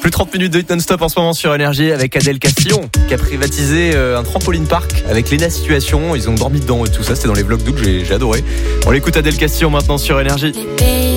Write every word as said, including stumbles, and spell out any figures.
Plus trente minutes de hit non-stop en ce moment sur Énergie avec Adèle Castillon qui a privatisé euh, un trampoline park avec Léna Situation. Ils ont dormi dedans et tout ça, c'était dans les vlogs d'août, j'ai, j'ai adoré. On l'écoute Adèle Castillon maintenant sur Énergie.